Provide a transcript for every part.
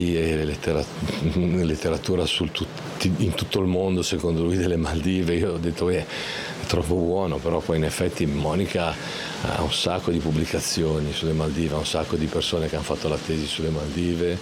E letteratura in tutto il mondo, secondo lui, delle Maldive. Io ho detto è troppo buono, però poi in effetti Monica ha un sacco di pubblicazioni sulle Maldive, ha un sacco di persone che hanno fatto la tesi sulle Maldive,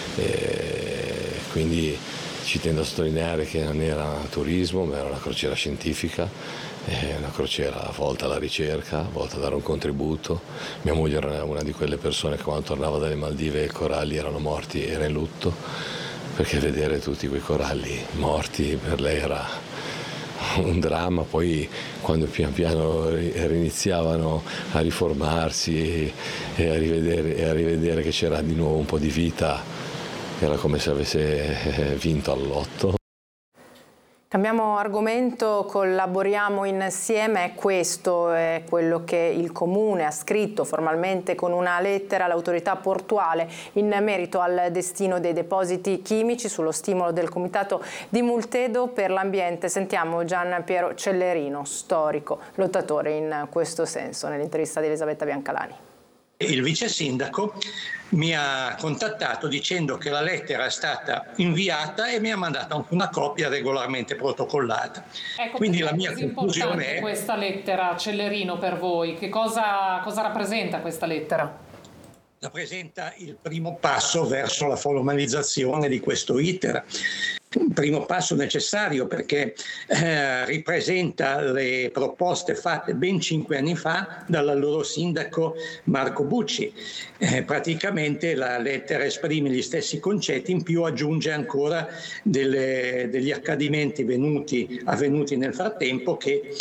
e quindi ci tendo a sottolineare che non era turismo, ma era una crociera scientifica, una crociera volta alla ricerca, volta a dare un contributo. Mia moglie era una di quelle persone che quando tornava dalle Maldive i coralli erano morti, era in lutto, perché vedere tutti quei coralli morti per lei era un dramma. Poi quando pian piano riniziavano a riformarsi e a rivedere che c'era di nuovo un po' di vita, era come se avesse vinto al lotto. Cambiamo argomento, collaboriamo insieme, questo è quello che il Comune ha scritto formalmente con una lettera all'autorità portuale in merito al destino dei depositi chimici, sullo stimolo del Comitato di Multedo per l'ambiente. Sentiamo Gian Piero Cellerino, storico, lottatore in questo senso, nell'intervista di Elisabetta Biancalani. Il vice sindaco mi ha contattato dicendo che la lettera è stata inviata e mi ha mandato anche una copia regolarmente protocollata. Ecco, quindi la mia conclusione è questa lettera, Cellerino, per voi. Che cosa rappresenta questa lettera? Rappresenta il primo passo verso la formalizzazione di questo iter. Un primo passo necessario perché ripresenta le proposte fatte ben 5 anni fa dall'allora sindaco Marco Bucci. Praticamente la lettera esprime gli stessi concetti, in più aggiunge ancora degli accadimenti avvenuti nel frattempo che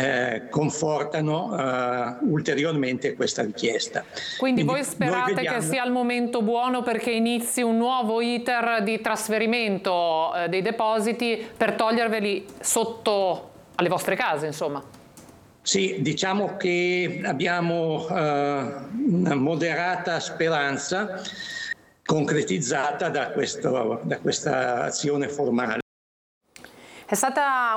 confortano ulteriormente questa richiesta. Quindi voi sperate che sia il momento buono perché inizi un nuovo iter di trasferimento dei depositi per toglierveli sotto alle vostre case, insomma? Sì, diciamo che abbiamo una moderata speranza concretizzata da questa azione formale. È stata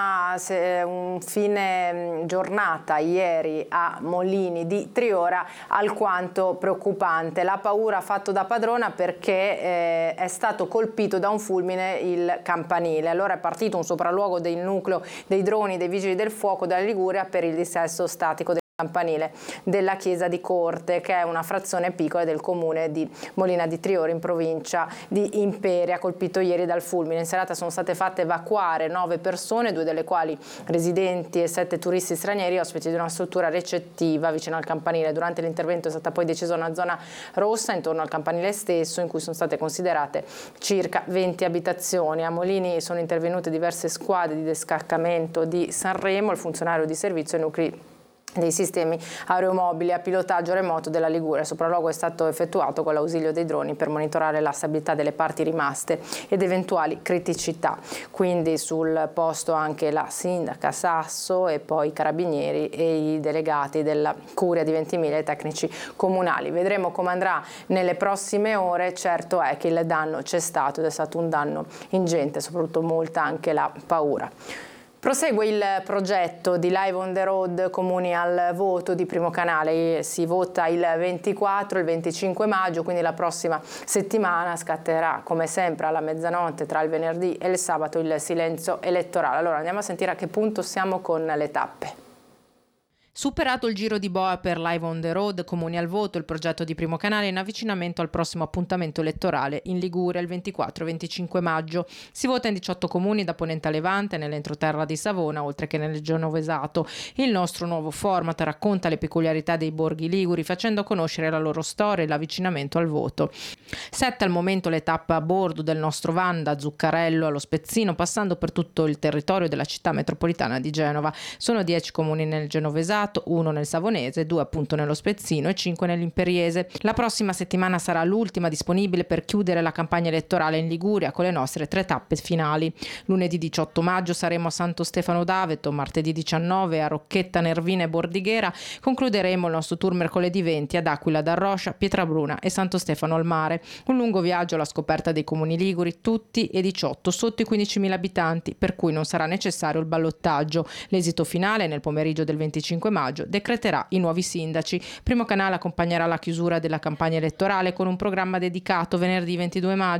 un fine giornata ieri a Molini di Triora alquanto preoccupante. La paura ha fatto da padrona perché è stato colpito da un fulmine il campanile. Allora è partito un sopralluogo del nucleo dei droni dei Vigili del Fuoco della Liguria per il dissesto statico del campanile della chiesa di Corte, che è una frazione piccola del comune di Molina di Triora in provincia di Imperia, colpito ieri dal fulmine. In serata sono state fatte evacuare 9 persone, 2 delle quali residenti e 7 turisti stranieri ospiti di una struttura recettiva vicino al campanile. Durante l'intervento è stata poi decisa una zona rossa intorno al campanile stesso, in cui sono state considerate circa 20 abitazioni. A Molini sono intervenute diverse squadre di descaccamento di Sanremo, il funzionario di servizio e nuclei dei sistemi aeromobili a pilotaggio remoto della Liguria. Il sopralluogo è stato effettuato con l'ausilio dei droni per monitorare la stabilità delle parti rimaste ed eventuali criticità. Quindi sul posto anche la sindaca Sasso e poi i carabinieri e i delegati della Curia di Ventimiglia e i tecnici comunali. Vedremo come andrà nelle prossime ore. Certo è che il danno c'è stato ed è stato un danno ingente, soprattutto molta anche la paura. Prosegue il progetto di Live on the Road Comuni al voto di Primo Canale. Si vota il 24 e il 25 maggio, quindi la prossima settimana scatterà come sempre alla mezzanotte tra il venerdì e il sabato il silenzio elettorale. Allora andiamo a sentire a che punto siamo con le tappe. Superato il giro di boa per Live on the Road, Comuni al voto, il progetto di Primo Canale in avvicinamento al prossimo appuntamento elettorale in Liguria il 24 e 25 maggio. Si vota in 18 comuni da ponente a levante, nell'entroterra di Savona, oltre che nel Genovesato. Il nostro nuovo format racconta le peculiarità dei borghi liguri, facendo conoscere la loro storia e l'avvicinamento al voto. 7 al momento le tappe a bordo del nostro van, da Zuccarello allo Spezzino, passando per tutto il territorio della città metropolitana di Genova. Sono 10 comuni nel Genovesato, 1 nel Savonese, 2 appunto nello Spezzino e 5 nell'Imperiese. La prossima settimana sarà l'ultima disponibile per chiudere la campagna elettorale in Liguria con le nostre 3 tappe finali. Lunedì 18 maggio saremo a Santo Stefano d'Aveto, martedì 19 a Rocchetta, Nervina e Bordighera. Concluderemo il nostro tour mercoledì 20 ad Aquila d'Arroscia, Pietrabruna e Santo Stefano al Mare. Un lungo viaggio alla scoperta dei comuni liguri, tutti e 18 sotto i 15.000 abitanti, per cui non sarà necessario il ballottaggio. L'esito finale nel pomeriggio del 25 maggio decreterà i nuovi sindaci. Primo Canale accompagnerà la chiusura della campagna elettorale con un programma dedicato venerdì 22 maggio